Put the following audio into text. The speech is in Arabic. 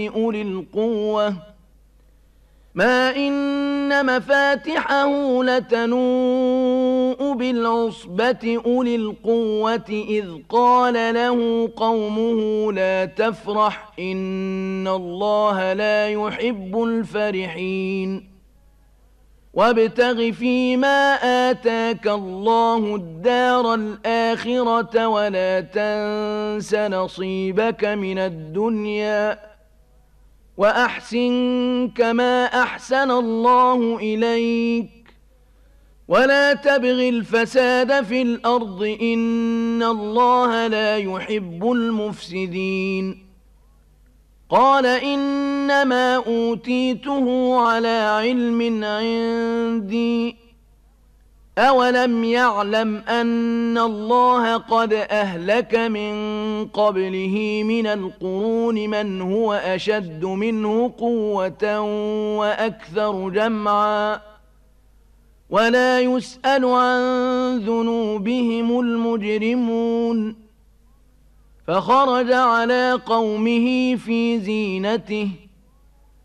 أولي القوة ما إن مفاتحه لتنوء بالعصبة أولي القوة إذ قال له قومه لا تفرح إن الله لا يحب الفرحين وابتغ فيما آتاك الله الدار الآخرة ولا تنس نصيبك من الدنيا وأحسن كما أحسن الله إليك ولا تبغ الفساد في الأرض إن الله لا يحب المفسدين قال إنما أوتيته على علم عندي أولم يعلم أن الله قد أهلك من قبله من القرون من هو أشد منه قوة وأكثر جمعا ولا يسأل عن ذنوبهم المجرمون فخرج على قومه في زينته